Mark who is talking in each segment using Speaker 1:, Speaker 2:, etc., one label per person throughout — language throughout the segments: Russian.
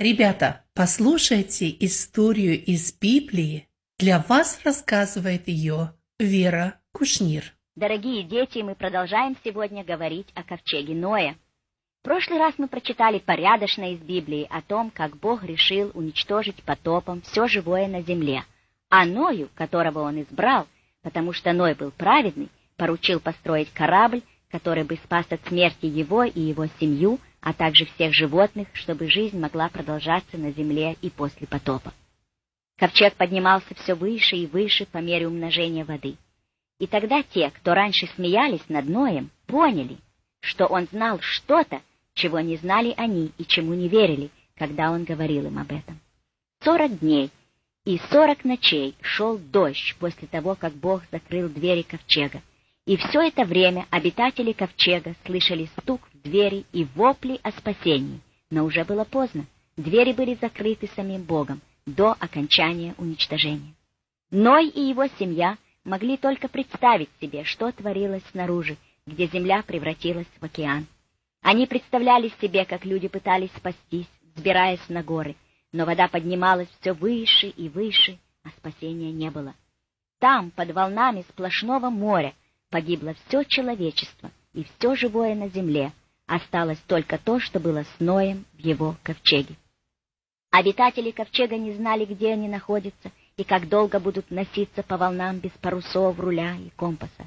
Speaker 1: Ребята, послушайте историю из Библии. Для вас рассказывает ее Вера Кушнир.
Speaker 2: Дорогие дети, мы продолжаем сегодня говорить о ковчеге Ноя. В прошлый раз мы прочитали порядочно из Библии о том, как Бог решил уничтожить потопом все живое на земле, а Ною, которого он избрал, потому что Ной был праведный, поручил построить корабль, который бы спас от смерти его и его семью, а также всех животных, чтобы жизнь могла продолжаться на земле и после потопа. Ковчег поднимался все выше и выше по мере умножения воды. И тогда те, кто раньше смеялись над Ноем, поняли, что он знал что-то, чего не знали они и чему не верили, когда он говорил им об этом. 40 дней и 40 ночей шел дождь после того, как Бог закрыл двери ковчега. И все это время обитатели ковчега слышали стук в двери и вопли о спасении, но уже было поздно, двери были закрыты самим Богом до окончания уничтожения. Ной и его семья могли только представить себе, что творилось снаружи, где земля превратилась в океан. Они представляли себе, как люди пытались спастись, взбираясь на горы, но вода поднималась все выше и выше, а спасения не было. Там, под волнами сплошного моря, погибло все человечество и все живое на земле, осталось только то, что было с Ноем в его ковчеге. Обитатели ковчега не знали, где они находятся и как долго будут носиться по волнам без парусов, руля и компаса.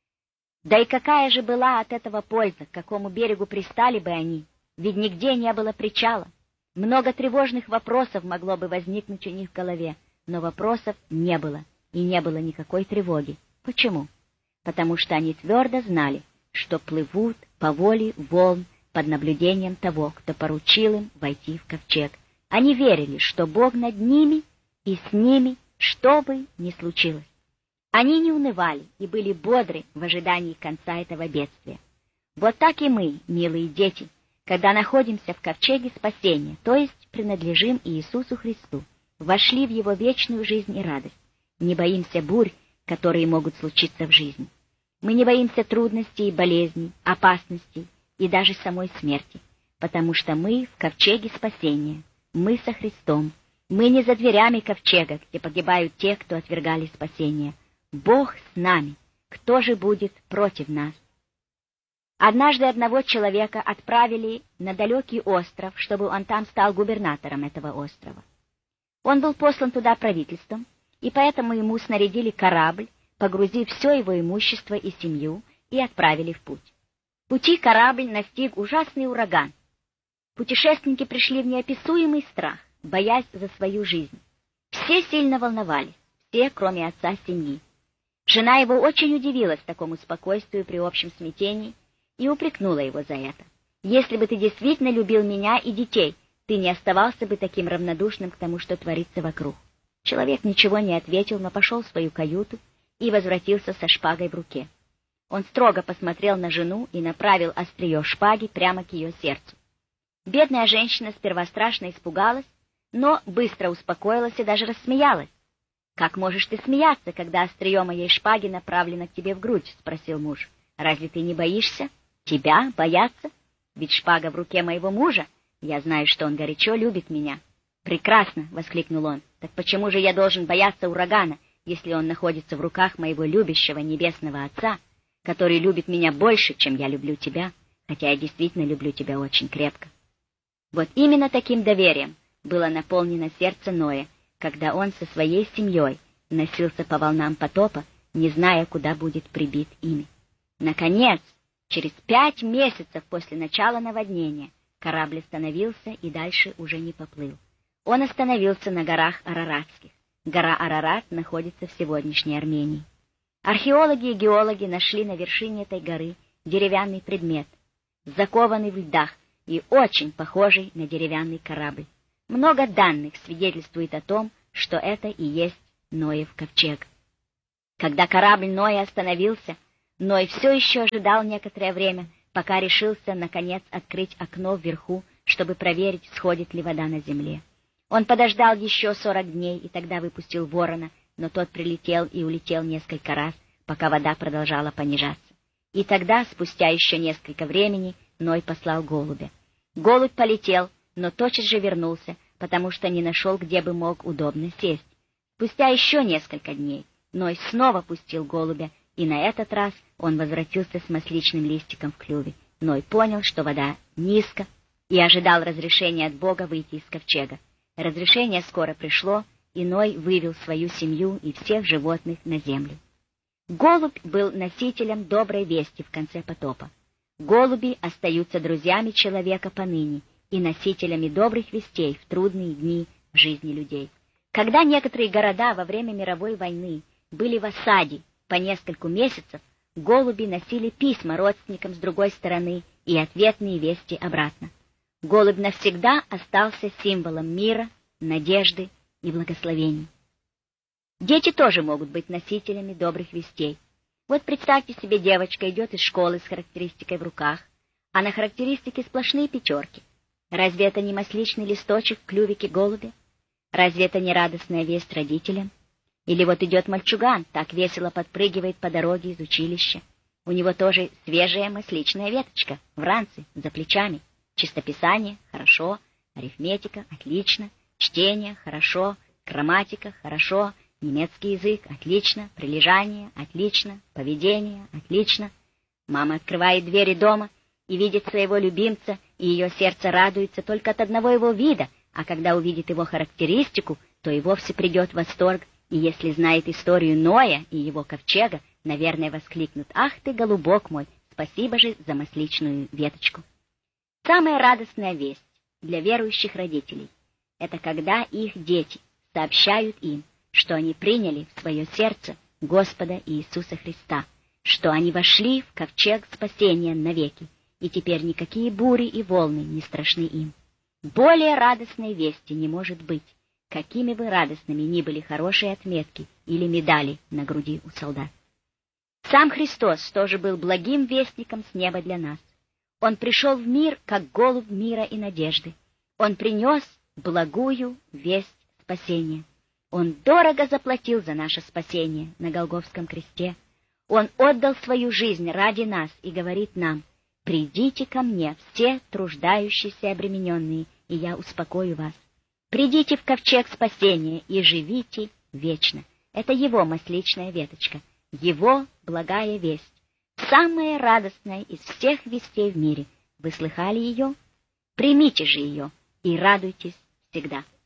Speaker 2: Да и какая же была от этого польза, к какому берегу пристали бы они, ведь нигде не было причала. Много тревожных вопросов могло бы возникнуть у них в голове, но вопросов не было, и не было никакой тревоги. Почему? Потому что они твердо знали, что плывут по воле волн под наблюдением того, кто поручил им войти в ковчег. Они верили, что Бог над ними и с ними, что бы ни случилось. Они не унывали и были бодры в ожидании конца этого бедствия. Вот так и мы, милые дети, когда находимся в ковчеге спасения, то есть принадлежим Иисусу Христу, вошли в Его вечную жизнь и радость, не боимся бурь, которые могут случиться в жизни. Мы не боимся трудностей и болезней, опасностей и даже самой смерти, потому что мы в ковчеге спасения, мы со Христом, мы не за дверями ковчега, где погибают те, кто отвергали спасение. Бог с нами, кто же будет против нас? Однажды одного человека отправили на далекий остров, чтобы он там стал губернатором этого острова. Он был послан туда правительством, и поэтому ему снарядили корабль, погрузив все его имущество и семью, и отправили в путь. В пути корабль настиг ужасный ураган. Путешественники пришли в неописуемый страх, боясь за свою жизнь. Все сильно волновались, все, кроме отца семьи. Жена его очень удивилась такому спокойствию при общем смятении и упрекнула его за это. «Если бы ты действительно любил меня и детей, ты не оставался бы таким равнодушным к тому, что творится вокруг». Человек ничего не ответил, но пошел в свою каюту и возвратился со шпагой в руке. Он строго посмотрел на жену и направил острие шпаги прямо к ее сердцу. Бедная женщина сперва страшно испугалась, но быстро успокоилась и даже рассмеялась. «Как можешь ты смеяться, когда острие моей шпаги направлено к тебе в грудь?» — спросил муж. «Разве ты не боишься? Тебя бояться? Ведь шпага в руке моего мужа. Я знаю, что он горячо любит меня». «Прекрасно!» — воскликнул он. «Так почему же я должен бояться урагана, если он находится в руках моего любящего небесного Отца, который любит меня больше, чем я люблю тебя, хотя я действительно люблю тебя очень крепко?» Вот именно таким доверием было наполнено сердце Ноя, когда он со своей семьей носился по волнам потопа, не зная, куда будет прибит ими. Наконец, через 5 месяцев после начала наводнения, корабль остановился и дальше уже не поплыл. Он остановился на горах Араратских. Гора Арарат находится в сегодняшней Армении. Археологи и геологи нашли на вершине этой горы деревянный предмет, закованный в льдах и очень похожий на деревянный корабль. Много данных свидетельствует о том, что это и есть Ноев ковчег. Когда корабль Ноя остановился, Ной все еще ожидал некоторое время, пока решился, наконец, открыть окно вверху, чтобы проверить, сходит ли вода на земле. Он подождал еще 40 дней и тогда выпустил ворона, но тот прилетел и улетел несколько раз, пока вода продолжала понижаться. И тогда, спустя еще несколько времени, Ной послал голубя. Голубь полетел, но тотчас же вернулся, потому что не нашел, где бы мог удобно сесть. Спустя еще несколько дней Ной снова пустил голубя, и на этот раз он возвратился с масличным листиком в клюве. Ной понял, что вода низко, и ожидал разрешения от Бога выйти из ковчега. Разрешение скоро пришло, и Ной вывел свою семью и всех животных на землю. Голубь был носителем доброй вести в конце потопа. Голуби остаются друзьями человека поныне и носителями добрых вестей в трудные дни в жизни людей. Когда некоторые города во время мировой войны были в осаде по нескольку месяцев, голуби носили письма родственникам с другой стороны и ответные вести обратно. Голубь навсегда остался символом мира, надежды и благословений. Дети тоже могут быть носителями добрых вестей. Вот представьте себе, девочка идет из школы с характеристикой в руках, а на характеристике сплошные пятерки. Разве это не масличный листочек в клювике голубя? Разве это не радостная весть родителям? Или вот идет мальчуган, так весело подпрыгивает по дороге из училища. У него тоже свежая масличная веточка в ранце, за плечами. Чистописание — хорошо, арифметика — отлично, чтение — хорошо, грамматика — хорошо, немецкий язык — отлично, прилежание — отлично, поведение — отлично. Мама открывает двери дома и видит своего любимца, и ее сердце радуется только от одного его вида, а когда увидит его характеристику, то и вовсе придет в восторг, и если знает историю Ноя и его ковчега, наверное, воскликнут: «Ах ты, голубок мой, спасибо же за масличную веточку». Самая радостная весть для верующих родителей — это когда их дети сообщают им, что они приняли в свое сердце Господа Иисуса Христа, что они вошли в ковчег спасения навеки, и теперь никакие бури и волны не страшны им. Более радостной вести не может быть, какими бы радостными ни были хорошие отметки или медали на груди у солдат. Сам Христос тоже был благим вестником с неба для нас. Он пришел в мир, как голубь мира и надежды. Он принес благую весть спасения. Он дорого заплатил за наше спасение на Голгофском кресте. Он отдал свою жизнь ради нас и говорит нам: «Придите ко мне, все труждающиеся и обремененные, и я успокою вас. Придите в ковчег спасения и живите вечно». Это его масличная веточка, его благая весть, самая радостная из всех вестей в мире. Вы слыхали ее? Примите же ее и радуйтесь всегда.